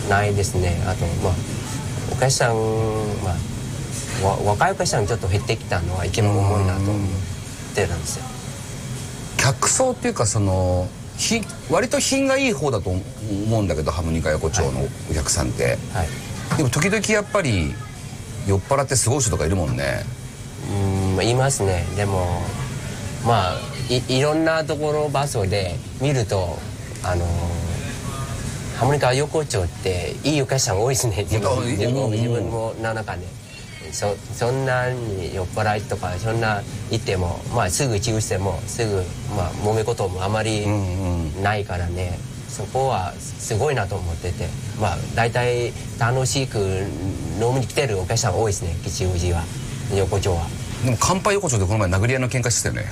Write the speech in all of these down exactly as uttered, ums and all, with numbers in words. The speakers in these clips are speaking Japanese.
ないですね。あとまあお客さん、まあ、わ若いお客さんちょっと減ってきたのは一番重いなと思ってるんですよ。 客層っていうかそのひ割と品がいい方だと思うんだけどハムニカ横丁のお客さんって、はいはい、でも時々やっぱり酔っ払ってすごい人とかいるもんね。 うんいますね。でもまあ い, いろんなところ場所で見るとあのハムニカ横丁っていいお客さん多いですね。自分自分自分もの中で そ, そんなに酔っ払いとかそんな言っても、まあ、すぐ注意してもすぐ、まあ、揉め事もあまりないからね、うんうん、そこはすごいなと思ってて、まあ大体楽しく飲みに来てるお客さん多いですね。吉祥寺は横丁は。でも乾杯横丁でこの前殴り合いの喧嘩してたよね。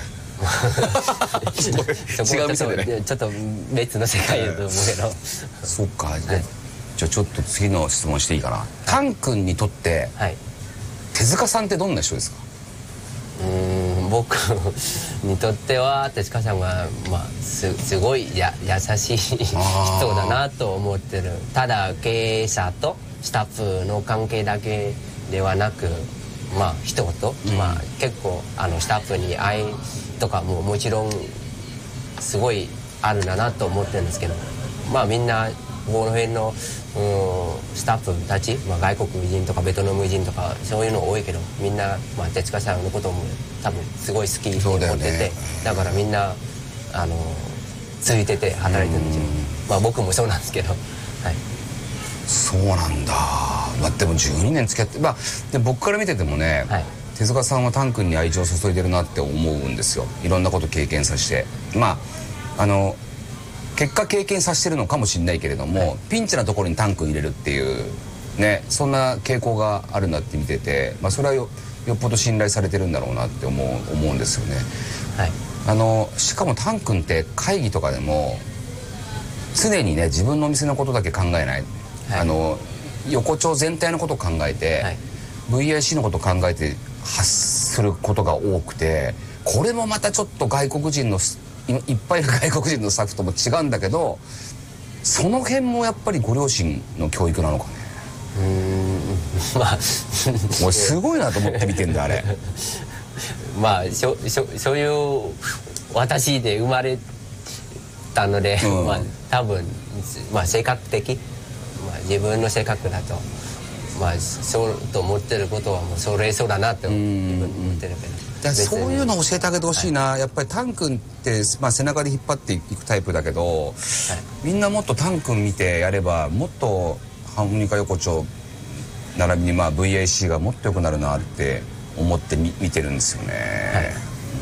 違う店でね。ちょっと別の世界だと思うけど、えー、 そうか、はい、じゃあちょっと次の質問していいかな、はい、タン君にとって、はい、手塚さんってどんな人ですか？ うーん僕にとっては手塚さんは、まあ、す, すごいや優しい人だなと思ってる。ただ経営者とスタッフの関係だけではなく、まあ一言、うん、まあ結構あのスタッフに愛とかももちろんすごいあるんだなと思ってるんですけど、まあみんなこの辺の、うん、スタッフたち、まあ、外国人とかベトナム人とかそういうの多いけど、みんな、まあ、手塚さんのことも多分すごい好きに思ってて、 だ,、ね、だからみんなあのついてて働いてるんですよ。まあ僕もそうなんですけど、はい、 そうなんだ。まあ、でもじゅうにねん付き合って、まあ、で僕から見ててもね、はい、手塚さんはタン君に愛情を注いでるなって思うんですよ。いろんなこと経験させて、まああの結果経験させてるのかもしれないけれども、はい、ピンチなところにタン君入れるっていうね、そんな傾向があるなって見てて、まあ、それは よ, よっぽど信頼されてるんだろうなって思う、思うんですよね。はい、あのしかもタン君って会議とかでも常にね自分のお店のことだけ考えない、はい、あの横丁全体のことを考えて、はい、ブイアイシー のことを考えて発することが多くて、これもまたちょっと外国人のいっぱいいる外国人のスタッフとも違うんだけど、その辺もやっぱりご両親の教育なのかね。うーんまあ俺すごいなと思って見てんだあれ。 まあしょしょそういう私で生まれたので、うん、まあ多分、まあ、性格的、まあ、自分の性格だと、まあ、そうと思ってることはもうそれそうだなって自分思ってるけど。 だそういうのを教えてあげてほしいな、はい、やっぱりタン君って、まあ、背中で引っ張っていくタイプだけど、はい、みんなもっとタン君見てやればもっとハムニカ横丁並びにまあ ブイアイシー がもっと良くなるなって思ってみ見てるんですよね、はい、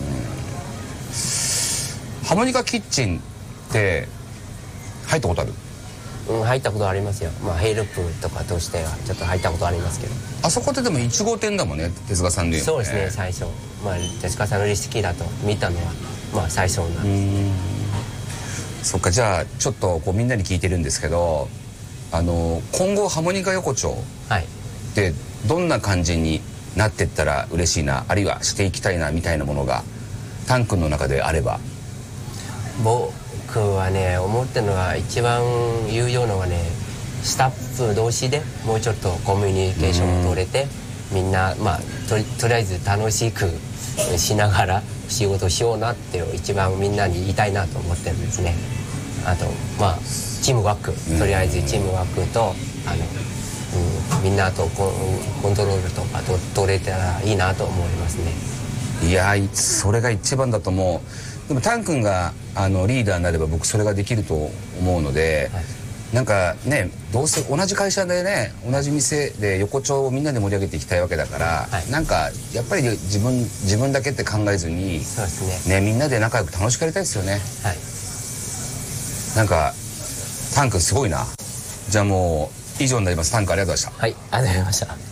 うん、ハムニカキッチンって入ったことある？ うん、入ったことありますよ。まあヘイルプとかとしてはちょっと入ったことありますけど。 あそこってでもいち号店だもんね、手塚さんでいうのね。 そうですね、最初、まあ、手塚さんのレシピだと見たのはまあ最初なんです。うん、 そっか。じゃあちょっとこうみんなに聞いてるんですけど、あの今後ハモニカ横丁ってどんな感じになってったら嬉しいな、あるいはしていきたいなみたいなものがタン君の中であれば。 僕はね思ってるのは一番有用なのはね、スタッフ同士でもうちょっとコミュニケーションを取れて、みんなまあ と, とりあえず楽しくしながら仕事しようなって一番みんなに言いたいなと思ってるんですね。あとまあチームワーク、とりあえずチームワークとあの、うん、みんなとコン、コントロールとかと取れたらいいなと思いますね。 いやそれが一番だと思う。でもタン君があのリーダーになれば僕それができると思うので、はい、なんかね、どうせ同じ会社でね同じ店で横丁をみんなで盛り上げていきたいわけだから、はい、なんかやっぱり自分自分だけって考えずに、そうですね、ね、みんなで仲良く楽しくやりたいですよね。はい、なんかタン君すごいな。じゃあもう以上になります。タン君ありがとうございました。 はい、ありがとうございました。